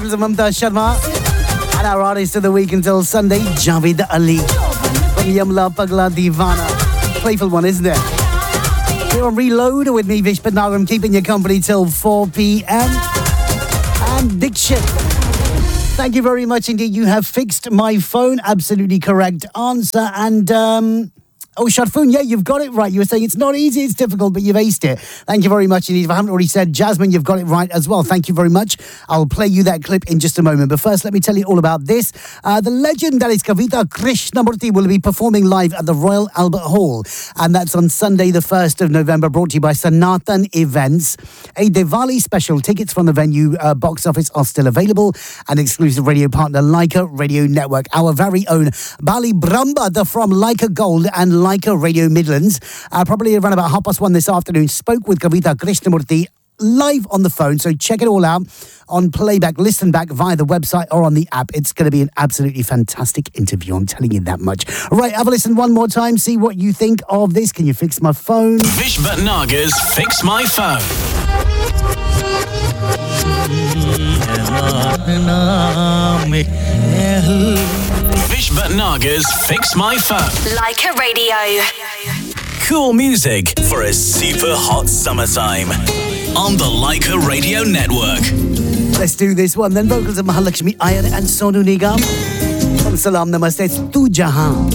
Mamta Sharma and our artist of the week until Sunday, Javed Ali from Yamla Pagla Divana. Playful one, isn't it? You're on Reload with me, Vish Bhatnagar. I'm keeping you company till 4 p.m. And Dikshit, thank you very much indeed. You have fixed my phone. Absolutely correct answer. And oh, Sharfoon, yeah, you've got it right. You were saying it's not easy, it's difficult, but you've aced it. Thank you very much indeed. If I haven't already said, Jasmine, you've got it right as well. Thank you very much. I'll play you that clip in just a moment. But first, let me tell you all about this. The legend that is Kavita Krishnamurthy will be performing live at the Royal Albert Hall. And that's on Sunday, the 1st of November, brought to you by Sanatan Events. A Diwali special. Tickets from the venue box office are still available. And exclusive radio partner, Leica Radio Network. Our very own Bali Brahma from Leica Gold and Leica Radio Midlands, probably around about 1:30 this afternoon, spoke with Kavita Krishnamurthy live on the phone. So check it all out on playback, listen back via the website or on the app. It's going to be an absolutely fantastic interview, I'm telling you that much. Right, have a listen one more time, see what you think of this. Can you fix my phone? Vish Bhatnagar's Fix My Phone. Vish Bhatnagar's Fix My Phone. Leica Radio. Cool music for a super hot summertime on the Leica Radio Network. Let's do this one then. Vocals of Mahalakshmi Iyer and Sonu Nigam. From Salam Namaste, Tu Jahan.